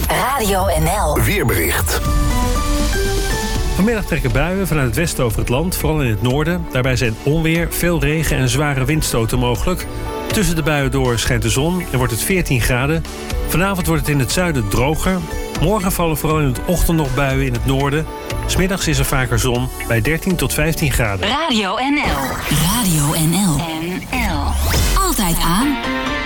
Radio NL. Weerbericht. Vanmiddag trekken buien vanuit het westen over het land, vooral in het noorden. Daarbij zijn onweer, veel regen en zware windstoten mogelijk. Tussen de buien door schijnt de zon en wordt het 14 graden. Vanavond wordt het in het zuiden droger. Morgen vallen vooral in de ochtend nog buien in het noorden. 'S Middags is er vaker zon bij 13 tot 15 graden. Radio NL. Radio NL. NL. Altijd aan.